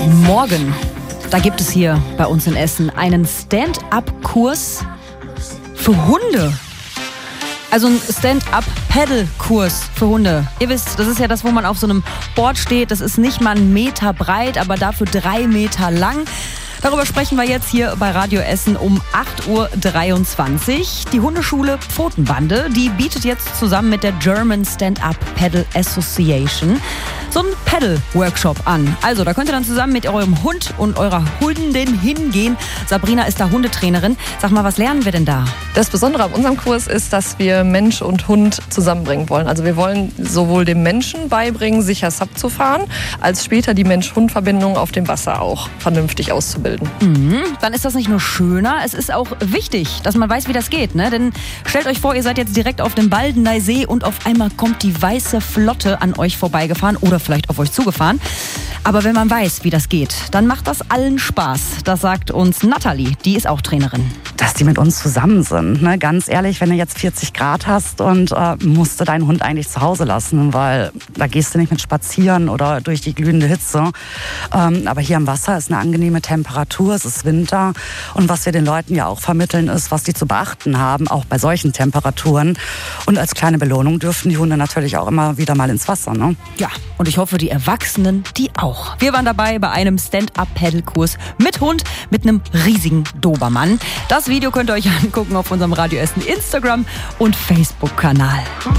Morgen, da gibt es hier bei uns in Essen einen Stand-up-Kurs für Hunde. Also ein Stand-up-Paddle-Kurs für Hunde. Ihr wisst, das ist ja das, wo man auf so einem Board steht. Das ist nicht mal 1 Meter breit, aber dafür 3 Meter lang. Darüber sprechen wir jetzt hier bei Radio Essen um 8.23 Uhr. Die Hundeschule Pfotenbande, die bietet jetzt zusammen mit der German Stand-up Paddle Association so einen Paddle-Workshop an. Also da könnt ihr dann zusammen mit eurem Hund und eurer Hundin hingehen. Sabrina ist da Hundetrainerin. Sag mal, was lernen wir denn da? Das Besondere an unserem Kurs ist, dass wir Mensch und Hund zusammenbringen wollen. Also wir wollen sowohl dem Menschen beibringen, sicher SUP zu fahren, als später die Mensch-Hund-Verbindung auf dem Wasser auch vernünftig auszubilden. Dann ist das nicht nur schöner, es ist auch wichtig, dass man weiß, wie das geht. Ne? Denn stellt euch vor, ihr seid jetzt direkt auf dem Baldener See und auf einmal kommt die weiße Flotte an euch vorbeigefahren oder vielleicht auf euch zugefahren. Aber wenn man weiß, wie das geht, dann macht das allen Spaß. Das sagt uns Nathalie, die ist auch Trainerin. Dass die mit uns zusammen sind. Ne? Ganz ehrlich, wenn du jetzt 40 Grad hast und musst du deinen Hund eigentlich zu Hause lassen, weil da gehst du nicht mit spazieren oder durch die glühende Hitze. Aber hier am Wasser ist eine angenehme Temperatur, es ist Winter. Und was wir den Leuten ja auch vermitteln, ist, was die zu beachten haben, auch bei solchen Temperaturen. Und als kleine Belohnung dürfen die Hunde natürlich auch immer wieder mal ins Wasser. Ne? Ja, und ich hoffe, die Erwachsenen, die auch. Wir waren dabei bei einem Stand-up-Paddle-Kurs mit Hund, mit einem riesigen Dobermann. Das Video könnt ihr euch angucken auf unserem Radio Essen Instagram und Facebook-Kanal.